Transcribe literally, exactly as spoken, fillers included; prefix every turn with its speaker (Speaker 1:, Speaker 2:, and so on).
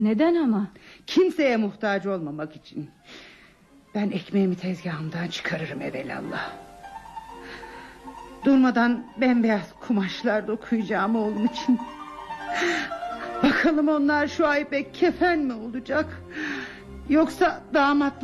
Speaker 1: Neden ama?
Speaker 2: Kimseye muhtaç olmamak için. Ben ekmeğimi tezgahımdan çıkarırım evelallah. Durmadan bembeyaz kumaşlar dokuyacağım oğlum için. Bakalım onlar Şuayb'e kefen mi olacak, yoksa damat